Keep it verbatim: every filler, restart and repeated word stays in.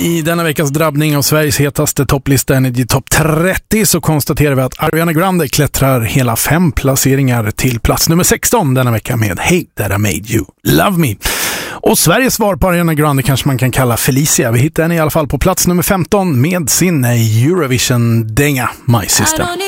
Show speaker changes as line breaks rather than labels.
I denna veckas drabbning av Sveriges hetaste topplista Energy Top trettio så konstaterar vi att Ariana Grande klättrar hela fem placeringar till plats nummer sexton denna vecka med Hey That I Made You Love Me. Och Sveriges svar på Ariana Grande kanske man kan kalla Felicia. Vi hittar henne i alla fall på plats nummer femton med sin Eurovision-dänga My Sister.